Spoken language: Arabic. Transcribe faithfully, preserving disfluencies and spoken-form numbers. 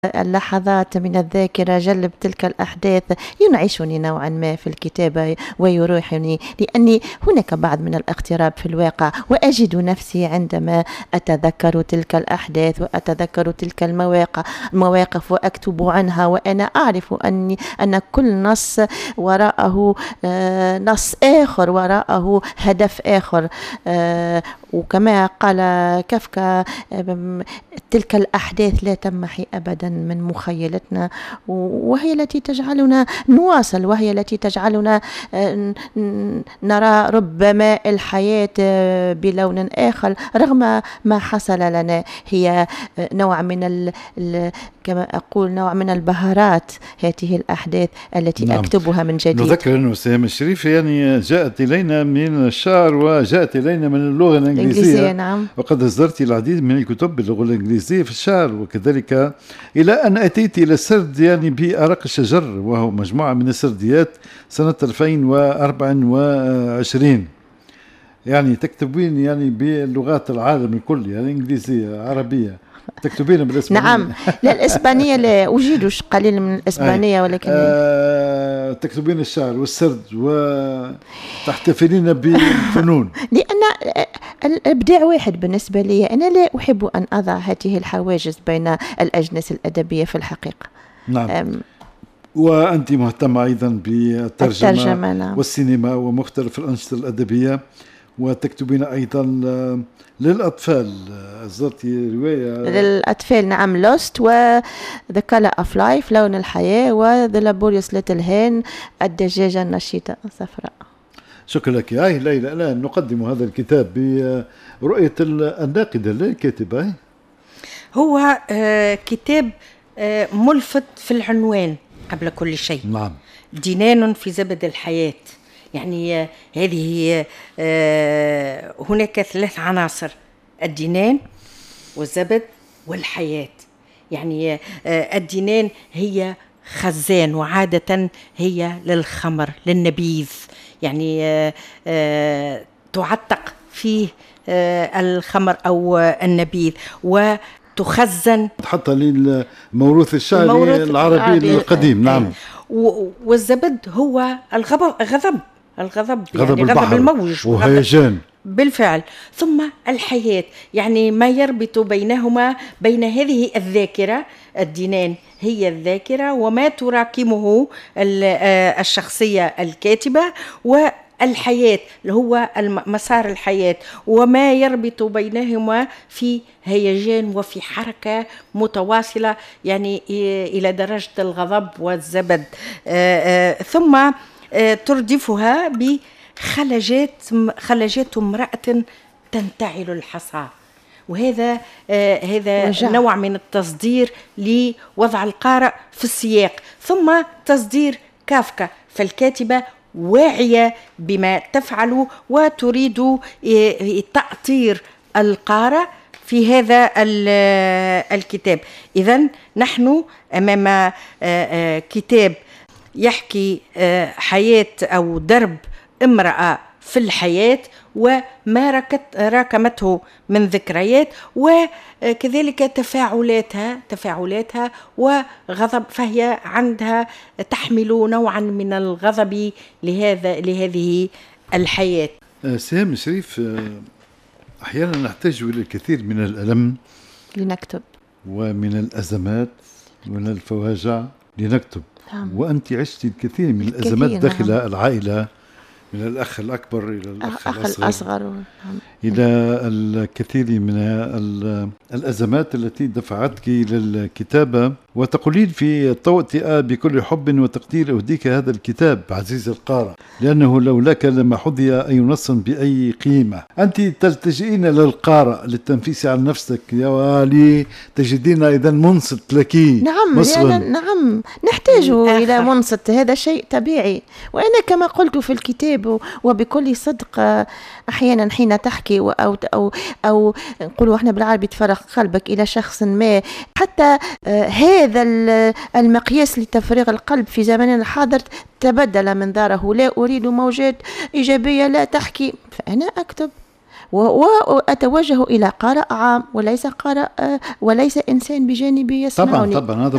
اللحظات من الذاكرة، جلب تلك الأحداث، ينعشني نوعا ما في الكتابة ويروحني، لأني هناك بعض من الاغتراب في الواقع، وأجد نفسي عندما أتذكر تلك الأحداث وأتذكر تلك المواقع المواقف وأكتب عنها، وأنا أعرف أني أن كل نص وراءه نص آخر، وراءه هدف آخر. وكما قال كافكا، تلك الأحداث لا تمحي أبدا من مخيلتنا، وهي التي تجعلنا نواصل، وهي التي تجعلنا نرى ربما الحياة بلون آخر رغم ما حصل لنا. هي نوع من ال ال كما أقول نوع من البهارات هذه الأحداث التي نعم. أكتبها من جديد. نذكر أن سهام الشريف يعني جاءت إلينا من الشعر وجاءت إلينا من اللغة الإنجليزية، نعم. وقد أصدرت العديد من الكتب باللغة الإنجليزية في الشعر، وكذلك إلى أن أتيت إلى السرد يعني بأرق الشجر، وهو مجموعة من السرديات سنة ألفين وأربعة وعشرين. يعني تكتبين يعني بلغات العالم الكل، يعني إنجليزية، عربية، تكتبين بالإسبانية. نعم، لا الإسبانية لا أجيد قليل من الإسبانية، ولكن آه تكتبين الشعر والسرد وتحتفلين بالفنون. لأن الإبداع واحد بالنسبة لي، أنا لا أحب أن أضع هذه الحواجز بين الأجناس الأدبية في الحقيقة. نعم. وأنت مهتمة أيضا بالترجمة الترجمة نعم. والسينما ومختلف الأنشطة الأدبية، وتكتبين أيضا للأطفال، أصدرتي رواية للأطفال نعم، لوست و The Color of Life لون الحياة، و The Laborious Little Hen الدجاجة النشيطة الصفراء. شكرا لك. هاي ليلى، الآن نقدم هذا الكتاب برؤية الناقدة الكاتبة. هو آه كتاب آه ملفت في العنوان قبل كل شيء. نعم. دينان في زبد الحياة. يعني هذه هناك ثلاث عناصر: الدينان والزبد والحياة. يعني الدينان هي خزان، وعادة هي للخمر، للنبيذ، يعني تعتق فيه الخمر أو النبيذ وتخزن حتى للموروث الشعري العربي القديم. نعم. والزبد هو الغضب غضب الغضب غضب يعني غضب الموج وهيجان بالفعل. ثم الحياة، يعني ما يربط بينهما، بين هذه الذاكرة. الدينان هي الذاكرة وما تراكمه الشخصية الكاتبة، والحياة اللي هو مسار الحياة وما يربط بينهما في هيجان وفي حركة متواصلة، يعني إلى درجة الغضب والزبد. ثم تردفها بخلجات خلجات امرأة تنتعل الحصى، وهذا آه هذا وجع. نوع من التصدير لوضع القارئ في السياق. ثم تصدير كافكا، فالكاتبة واعية بما تفعل وتريد آه تأطير القارئ في هذا الكتاب. إذن نحن أمام آه آه كتاب يحكي حياة أو درب امرأة في الحياة وما راكمته من ذكريات، وكذلك تفاعلاتها تفاعلاتها وغضب، فهي عندها تحمل نوعا من الغضب لهذا لهذه الحياة. سهام الشريف، أحيانا نحتاج إلى الكثير من الألم لنكتب، ومن الأزمات ومن الفواجع لنكتب. نعم. وأنت عشت الكثير من الأزمات داخل نعم. العائلة، من الأخ الأكبر إلى الأخ الأصغر, الأصغر. نعم. إلى الكثير من الأزمات التي دفعتك للكتابة. وتقولين في توطئة بكل حب وتقدير أهديك هذا الكتاب عزيز القارئ، لأنه لولاك لما حظي أي نص بأي قيمة. أنت تلتجئين للقارئ للتنفيس عن نفسك، يا والي تجدين إذا منصت لك. نعم يعني نعم، نحتاج إلى منصت، هذا شيء طبيعي. وأنا كما قلت في الكتاب وبكل صدق، أحيانا حين تحكي أو أو أو نقولوا إحنا بالعربي تفرغ قلبك إلى شخص ما، حتى هذا المقياس لتفريغ القلب في زماننا الحاضر تبدل منظاره. لا أريد موجات إيجابية لا تحكي، فأنا أكتب. وأتوجه إلى قارئ عام وليس قارئ وليس إنسان بجانبي يسمعني. طبعا طبعا هذا